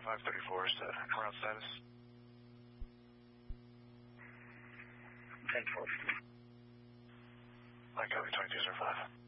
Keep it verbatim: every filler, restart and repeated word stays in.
five thirty-four, around status. ten four. I copy twenty-two zero five.